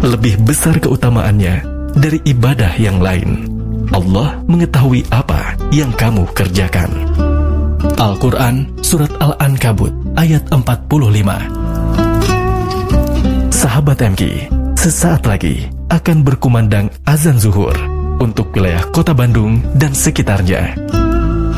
lebih besar keutamaannya dari ibadah yang lain. Allah mengetahui apa yang kamu kerjakan. Al-Quran Surat Al-Ankabut ayat 45. Sahabat MK, sesaat lagi akan berkumandang azan zuhur untuk wilayah Kota Bandung dan sekitarnya.